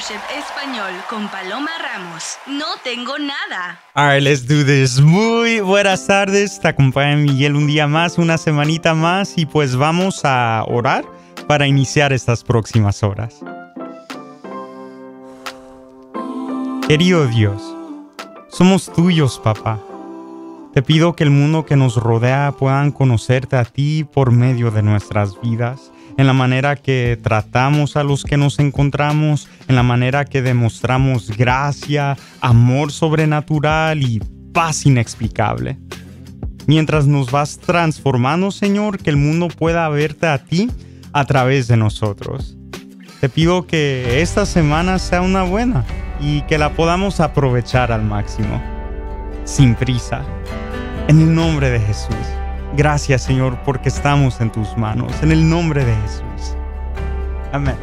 Mentorship Español con Paloma Ramos. No tengo nada. Alright, let's do this. Muy buenas tardes. Te acompaña Miguel un día más, una semanita más. Y pues vamos a orar para iniciar estas próximas horas. Querido Dios, somos tuyos, papá. Te pido que el mundo que nos rodea puedan conocerte a ti por medio de nuestras vidas, en la manera que tratamos a los que nos encontramos, en la manera que demostramos gracia, amor sobrenatural y paz inexplicable. Mientras nos vas transformando, Señor, que el mundo pueda verte a ti a través de nosotros. Te pido que esta semana sea una buena y que la podamos aprovechar al máximo, sin prisa. En el nombre de Jesús. Gracias, Señor, porque estamos en tus manos. En el nombre de Jesús. Amén.